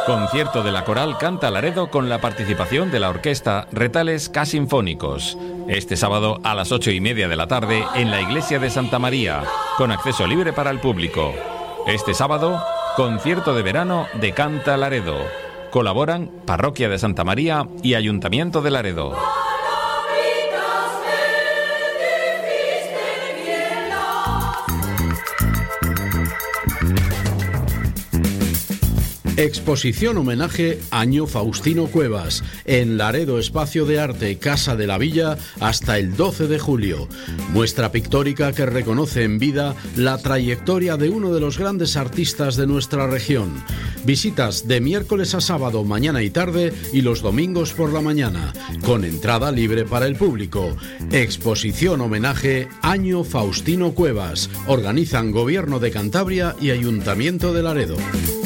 Concierto de la Coral Canta Laredo con la participación de la orquesta Retales K-Sinfónicos. Este sábado a las 8:30 de la tarde en la iglesia de Santa María, con acceso libre para el público. Este sábado, concierto de verano de Canta Laredo. Colaboran Parroquia de Santa María y Ayuntamiento de Laredo. Exposición homenaje Año Faustino Cuevas, en Laredo Espacio de Arte, Casa de la Villa, hasta el 12 de julio. Muestra pictórica que reconoce en vida la trayectoria de uno de los grandes artistas de nuestra región. Visitas de miércoles a sábado, mañana y tarde, y los domingos por la mañana, con entrada libre para el público. Exposición homenaje Año Faustino Cuevas. Organizan Gobierno de Cantabria y Ayuntamiento de Laredo.